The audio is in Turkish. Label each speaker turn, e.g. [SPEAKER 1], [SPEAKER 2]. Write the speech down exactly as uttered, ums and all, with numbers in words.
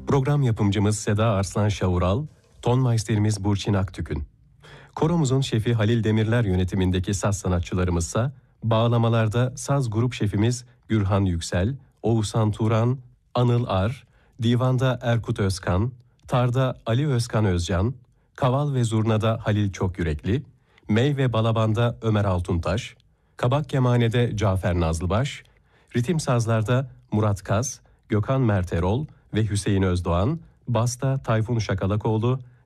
[SPEAKER 1] Program yapımcımız Seda Arslan Şavural, tonmeisterimiz Burçin Aktükün. Koromuzun şefi Halil Demirler yönetimindeki saz sanatçılarımızsa, bağlamalarda saz grup şefimiz Gürhan Yüksel, Oğuzhan Turan, Anıl Ar, divanda Erkut Özkan, tarda Ali Özkan Özcan, kaval ve zurnada Halil Çokyürekli, mey ve balabanda Ömer Altuntaş, kabak kemanede Cafer Nazlıbaş, ritim sazlarda Murat Kaz, Gökhan Mert Erol ve Hüseyin Özdoğan, basta Tayfun Şakalakoğlu,